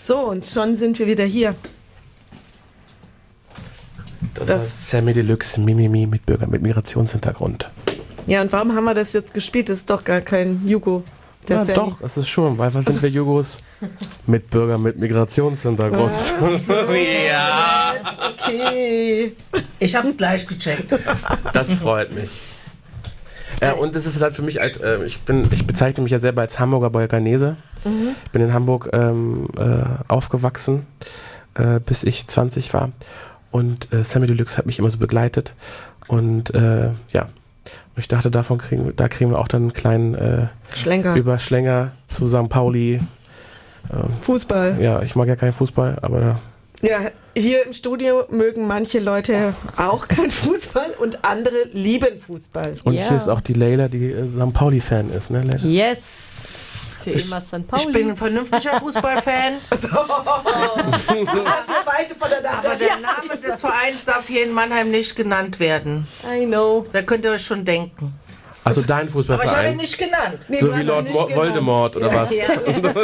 So, und schon sind wir wieder hier. Das war Samy Deluxe, Mimimi mit Bürger mit Migrationshintergrund. Ja, und warum haben wir das jetzt gespielt? Das ist doch gar kein Jugo. Ja, doch, das ist schon, weil was sind wir Jugos? Mit Bürger mit Migrationshintergrund. So, ja. Okay. Ich hab's gleich gecheckt. Das freut mich. Und es ist halt für mich, ich bezeichne mich ja selber als Hamburger Balkanese. Ich bin in Hamburg aufgewachsen, bis ich 20 war. Und Samy Deluxe hat mich immer so begleitet. Und ich dachte, da kriegen wir auch dann einen kleinen Überschlänger zu St. Pauli. Fußball. Ja, ich mag ja keinen Fußball, aber... Ja, hier im Studio mögen manche Leute auch keinen Fußball und andere lieben Fußball. Und hier ist auch die Leila, die St. Pauli-Fan ist, ne, Leila? Yes! Für immer St. Pauli. Ich bin ein vernünftiger Fußballfan. Also weite voneinander. Aber der Name des Vereins darf hier in Mannheim nicht genannt werden. I know. Da könnt ihr euch schon denken. Also dein Fußballverein? Aber ich habe ihn nicht genannt. Nee, so wie Lord Voldemort oder was? Ja.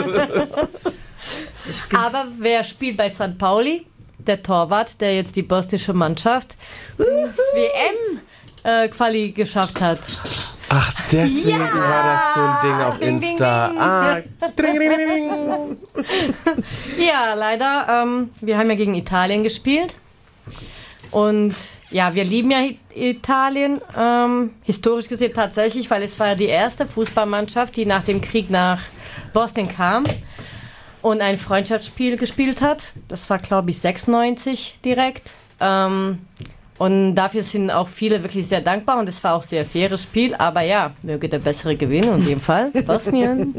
Aber wer spielt bei St. Pauli? Der Torwart, der jetzt die bosnische Mannschaft ins WM-Quali geschafft hat. Ach, deswegen war das so ein Ding auf Insta. Ding, ding, ding. Ja, leider. Wir haben ja gegen Italien gespielt. Und ja, wir lieben ja Italien. Historisch gesehen tatsächlich, weil es war ja die erste Fußballmannschaft, die nach dem Krieg nach Bosnien kam und ein Freundschaftsspiel gespielt hat. Das war, glaube ich, 96 direkt. Und dafür sind auch viele wirklich sehr dankbar und es war auch ein sehr faires Spiel. Aber ja, möge der Bessere gewinnen, in dem Fall Bosnien.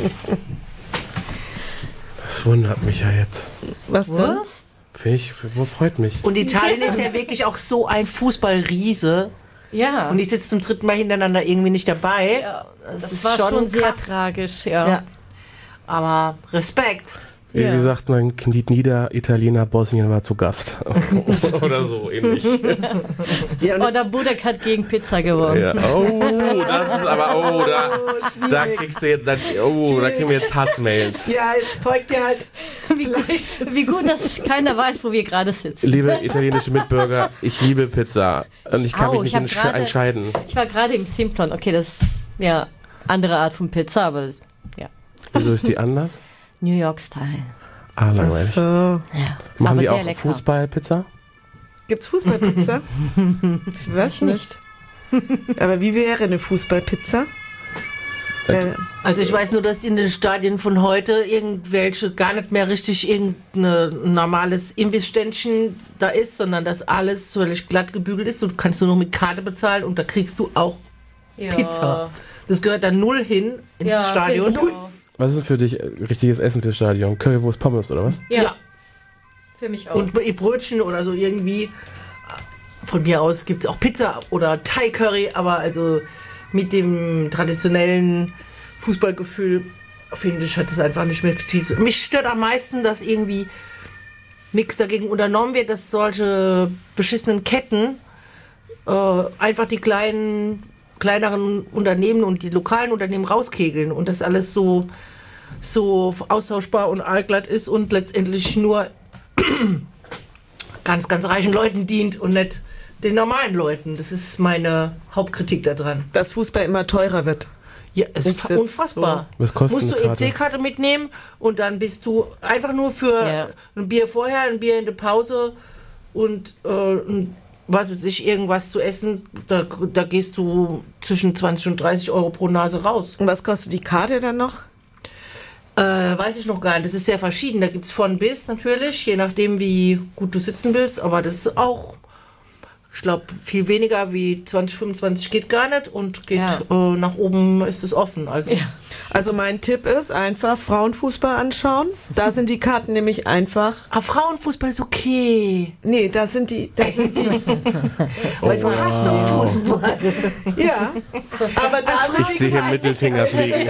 Das wundert mich ja jetzt. Was denn? Wo freut mich? Und Italien ist ja wirklich auch so ein Fußballriese. Ja. Und ich sitze zum 3. Mal hintereinander irgendwie nicht dabei. Ja, das ist war schon sehr krass. tragisch, ja. Aber Respekt. Wie sagt man, kniet nieder, Italiener, Bosnien war zu Gast. Oder so ähnlich. Ja, Oder Budek hat gegen Pizza gewonnen. Ja. Oh, das ist aber, da kriegst du jetzt, da kriegen wir jetzt Hassmails. Ja, jetzt folgt dir halt Wie gut, dass keiner weiß, wo wir gerade sitzen. Liebe italienische Mitbürger, ich liebe Pizza und ich kann mich nicht entscheiden. Ich war gerade im Simplon, okay, das ist ja andere Art von Pizza, aber ja. Wieso ist die anders? New York-Style. Ah, langweilig. So. Ja. Machen aber die sehr auch lecker. Fußballpizza? Gibt's Fußballpizza? Ich weiß nicht. Aber wie wäre eine Fußballpizza? Also ich weiß nur, dass in den Stadien von heute irgendwelche gar nicht mehr richtig irgendein normales Imbissständchen da ist, sondern dass alles völlig glatt gebügelt ist. Und du kannst nur noch mit Karte bezahlen und da kriegst du auch Pizza. Das gehört dann null hin ins Stadion. Was ist denn für dich richtiges Essen fürs Stadion? Currywurst, Pommes oder was? Ja. Für mich auch. Und Brötchen oder so irgendwie. Von mir aus gibt es auch Pizza oder Thai-Curry, aber also mit dem traditionellen Fußballgefühl, finde ich, hat es einfach nicht mehr viel zu. Mich stört am meisten, dass irgendwie nichts dagegen unternommen wird, dass solche beschissenen Ketten einfach die kleineren Unternehmen und die lokalen Unternehmen rauskegeln und das alles so austauschbar und allglatt ist und letztendlich nur ganz, ganz reichen Leuten dient und nicht den normalen Leuten. Das ist meine Hauptkritik daran. Dass Fußball immer teurer wird. Ja, es ist unfassbar. So. Was kostet Musst du EC-Karte mitnehmen und dann bist du einfach nur für ein Bier vorher, ein Bier in der Pause und was weiß ich, irgendwas zu essen, da gehst du zwischen 20 und 30 Euro pro Nase raus. Und was kostet die Karte dann noch? Weiß ich noch gar nicht. Das ist sehr verschieden. Da gibt es von bis natürlich, je nachdem, wie gut du sitzen willst. Aber das ist auch, ich glaube, viel weniger wie 20, 25 geht gar nicht und geht nach oben ist es offen. Also mein Tipp ist einfach Frauenfußball anschauen. Da sind die Karten nämlich einfach. Aber Frauenfußball ist okay. Nee, da sind die. Weil du hast doch Fußball. Ja, aber da sind ich sehe hier Mittelfinger fliegen.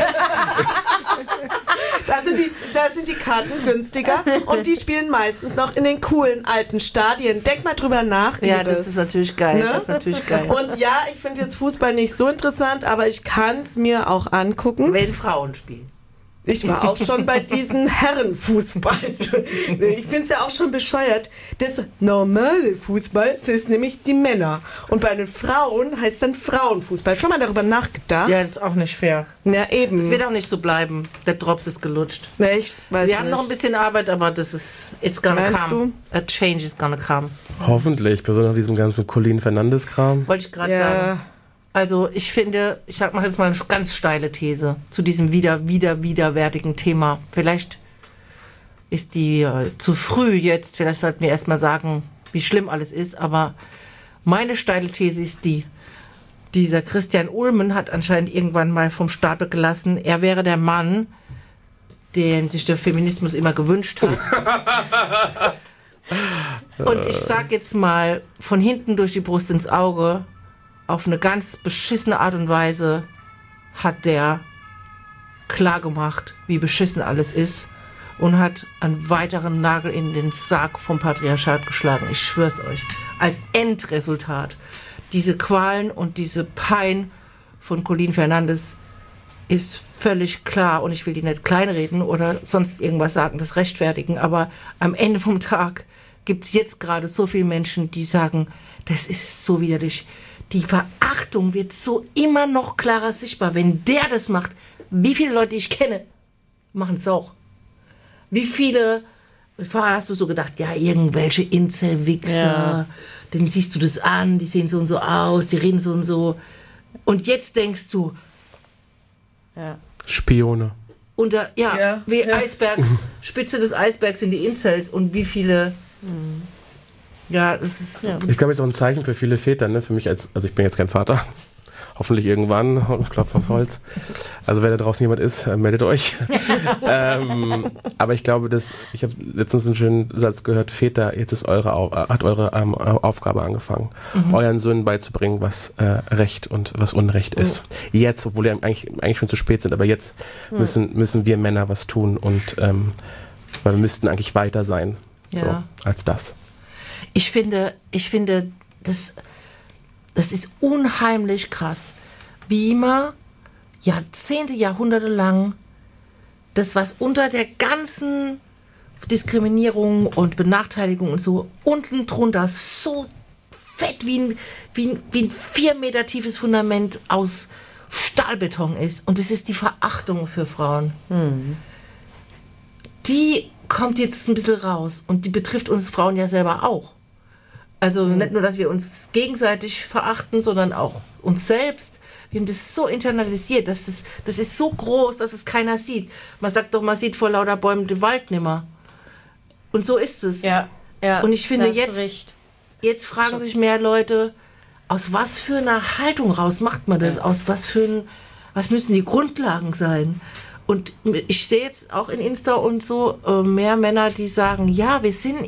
Da sind die Karten günstiger und die spielen meistens noch in den coolen alten Stadien. Denk mal drüber nach. Ja, Liebes. das ist natürlich geil. Ne? Das ist natürlich geil. Und ja, ich finde jetzt Fußball nicht so interessant, aber ich kann es mir auch angucken. Wenn Frauen spielen. Ich war auch schon bei diesen Herrenfußball. Ich finde es ja auch schon bescheuert. Das normale Fußball, das ist nämlich die Männer. Und bei den Frauen heißt dann Frauenfußball. Schon mal darüber nachgedacht? Ja, das ist auch nicht fair. Ja, eben. Es wird auch nicht so bleiben. Der Drops ist gelutscht. Nee, ich weiß Wir nicht. haben noch ein bisschen Arbeit, aber das ist, it's gonna Meinst come. A change is gonna come. Hoffentlich, besonders nach diesem ganzen Colin Fernandes-Kram. Wollte ich gerade sagen. Also ich finde, ich mache jetzt mal eine ganz steile These zu diesem widerwärtigen Thema. Vielleicht ist die zu früh jetzt, vielleicht sollten wir erstmal sagen, wie schlimm alles ist, aber meine steile These ist dieser Christian Ulmen hat anscheinend irgendwann mal vom Stapel gelassen, er wäre der Mann, den sich der Feminismus immer gewünscht hat. Und ich sag jetzt mal, von hinten durch die Brust ins Auge, auf eine ganz beschissene Art und Weise hat der klargemacht, wie beschissen alles ist und hat einen weiteren Nagel in den Sarg vom Patriarchat geschlagen. Ich schwör's euch. Als Endresultat. Diese Qualen und diese Pein von Colin Fernandes ist völlig klar und ich will die nicht kleinreden oder sonst irgendwas sagen, das rechtfertigen, aber am Ende vom Tag gibt es jetzt gerade so viele Menschen, die sagen, das ist so widerlich. Die Verachtung wird so immer noch klarer sichtbar. Wenn der das macht, wie viele Leute ich kenne, machen es auch. Wie viele, vorher hast du so gedacht, ja, irgendwelche Incel-Wichser, denen siehst du das an, die sehen so und so aus, die reden so und so. Und jetzt denkst du, Spione. Wie Eisberg, Spitze des Eisbergs sind die Incels und wie viele... Ja, das ist... Ja. Ich glaube, es ist auch ein Zeichen für viele Väter, ne? Für mich also ich bin jetzt kein Vater. Hoffentlich irgendwann. Klopf auf Holz. Also wenn da draußen jemand ist, meldet euch. Aber ich glaube, ich habe letztens einen schönen Satz gehört, Väter, jetzt ist eure Aufgabe angefangen, euren Söhnen beizubringen, was Recht und was Unrecht ist. Jetzt, obwohl wir eigentlich schon zu spät sind, aber jetzt müssen wir Männer was tun und weil wir müssten eigentlich weiter sein als das. Ich finde, das ist unheimlich krass, wie immer Jahrzehnte, Jahrhunderte lang das, was unter der ganzen Diskriminierung und Benachteiligung und so unten drunter so fett wie ein 4 Meter tiefes Fundament aus Stahlbeton ist. Und das ist die Verachtung für Frauen. Die kommt jetzt ein bisschen raus und die betrifft uns Frauen ja selber auch. Also nicht nur, dass wir uns gegenseitig verachten, sondern auch uns selbst. Wir haben das so internalisiert, das ist so groß, dass es keiner sieht. Man sagt doch, man sieht vor lauter Bäumen den Wald nimmer. Und so ist es. Ja. Und ich finde, jetzt fragen sich mehr Leute, aus was für einer Haltung raus macht man das? Aus was müssen die Grundlagen sein? Und ich sehe jetzt auch in Insta und so mehr Männer, die sagen, ja, wir sind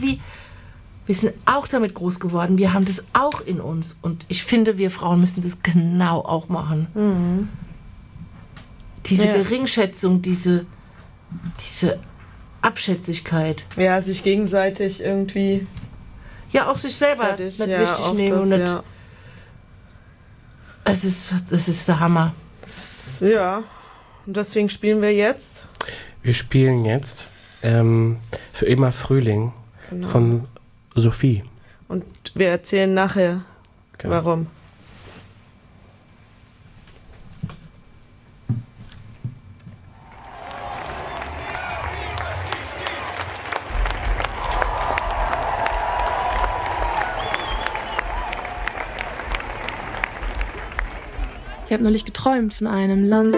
auch damit groß geworden. Wir haben das auch in uns. Und ich finde, wir Frauen müssen das genau auch machen. Diese Geringschätzung, diese Abschätzigkeit. Ja, sich gegenseitig irgendwie... Ja, auch sich selber fertig. nicht wichtig nehmen. Das, und das ist der Hammer. Ja, und deswegen spielen wir jetzt... Wir spielen jetzt für immer Frühling von Sophie. Und wir erzählen nachher, warum. Ich habe neulich geträumt von einem Land.